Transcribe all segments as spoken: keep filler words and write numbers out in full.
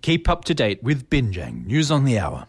Keep up to date with Binjang News on the Hour.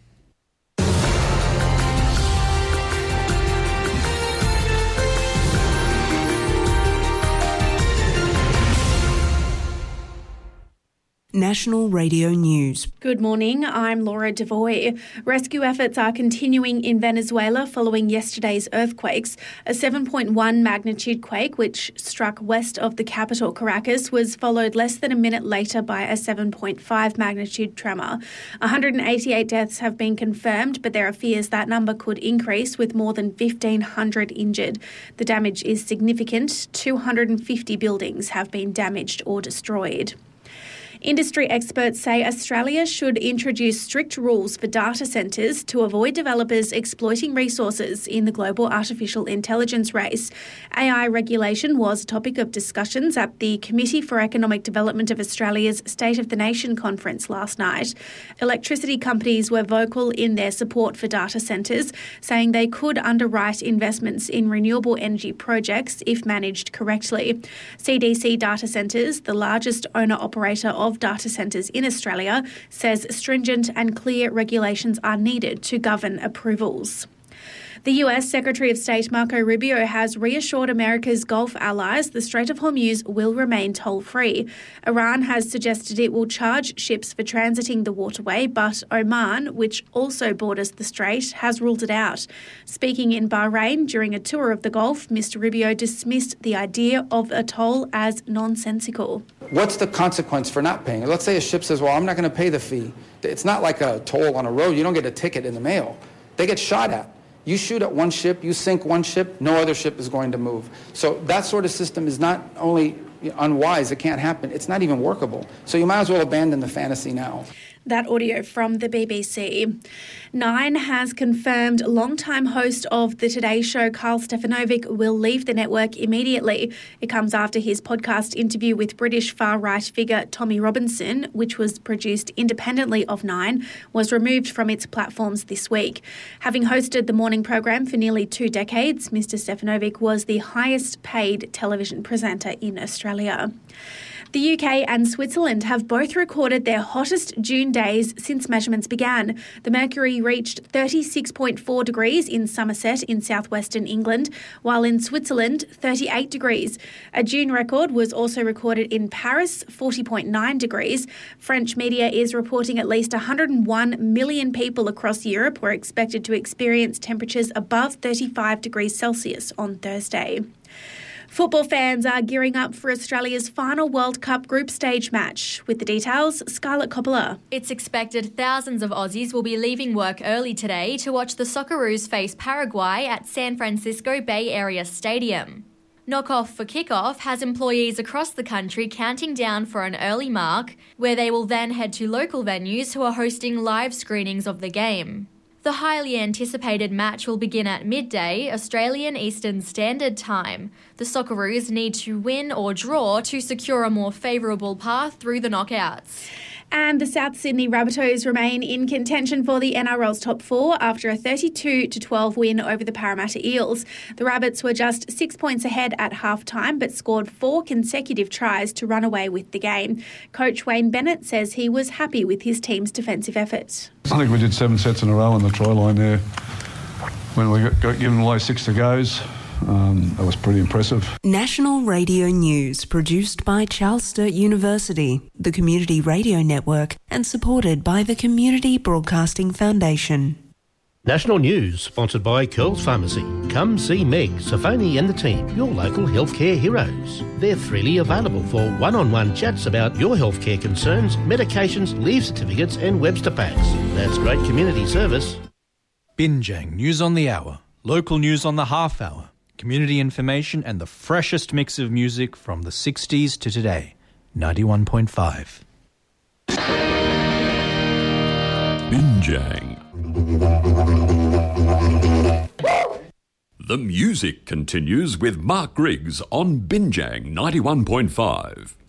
National Radio News. Good morning, I'm Laura Devoy. Rescue efforts are continuing in Venezuela following yesterday's earthquakes. A seven point one magnitude quake, which struck west of the capital, Caracas, was followed less than a minute later by a seven point five magnitude tremor. one hundred eighty-eight deaths have been confirmed, but there are fears that number could increase, with more than fifteen hundred injured. The damage is significant. two hundred fifty buildings have been damaged or destroyed. Industry experts say Australia should introduce strict rules for data centres to avoid developers exploiting resources in the global artificial intelligence race. A I regulation was a topic of discussions at the Committee for Economic Development of Australia's State of the Nation conference last night. Electricity companies were vocal in their support for data centres, saying they could underwrite investments in renewable energy projects if managed correctly. C D C Data Centres, the largest owner-operator of data centres in Australia, says stringent and clear regulations are needed to govern approvals. The U S Secretary of State Marco Rubio has reassured America's Gulf allies the Strait of Hormuz will remain toll-free. Iran has suggested it will charge ships for transiting the waterway, but Oman, which also borders the strait, has ruled it out. Speaking in Bahrain during a tour of the Gulf, Mister Rubio dismissed the idea of a toll as nonsensical. What's the consequence for not paying? Let's say a ship says, well, I'm not going to pay the fee. It's not like a toll on a road. You don't get a ticket in the mail. They get shot at. You shoot at one ship, you sink one ship, no other ship is going to move. So that sort of system is not only unwise, it can't happen, it's not even workable. So you might as well abandon the fantasy now. That audio from the B B C. Nine has confirmed longtime host of The Today Show, Carl Stefanovic, will leave the network immediately. It comes after his podcast interview with British far-right figure Tommy Robinson, which was produced independently of Nine, was removed from its platforms this week. Having hosted the morning program for nearly two decades, Mister Stefanovic was the highest-paid television presenter in Australia. The U K and Switzerland have both recorded their hottest June days since measurements began. The mercury reached thirty-six point four degrees in Somerset in southwestern England, while in Switzerland, thirty-eight degrees. A June record was also recorded in Paris, forty point nine degrees. French media is reporting at least one hundred one million people across Europe were expected to experience temperatures above thirty-five degrees Celsius on Thursday. Football fans are gearing up for Australia's final World Cup group stage match. With the details, Scarlett Coppola. It's expected thousands of Aussies will be leaving work early today to watch the Socceroos face Paraguay at San Francisco Bay Area Stadium. Knockoff for Kickoff has employees across the country counting down for an early mark, where they will then head to local venues who are hosting live screenings of the game. The highly anticipated match will begin at midday, Australian Eastern Standard Time. The Socceroos need to win or draw to secure a more favourable path through the knockouts. And the South Sydney Rabbitohs remain in contention for the N R L's top four after a thirty-two to twelve win over the Parramatta Eels. The Rabbits were just six points ahead at half-time but scored four consecutive tries to run away with the game. Coach Wayne Bennett says he was happy with his team's defensive effort. I think we did seven sets in a row on the try line there. When we got, got given away six to goes, um, that was pretty impressive. National Radio News, produced by Charles Sturt University, the Community Radio Network, and supported by the Community Broadcasting Foundation. National News, sponsored by Curls Pharmacy. Come see Meg, Safoni and the team, your local healthcare heroes. They're freely available for one-on-one chats about your healthcare concerns, medications, leave certificates and Webster packs. That's great community service. Binjang News on the Hour, local news on the half hour, community information and the freshest mix of music from the sixties to today. ninety-one point five. Binjang. The music continues with Mark Griggs on Binjang ninety-one point five.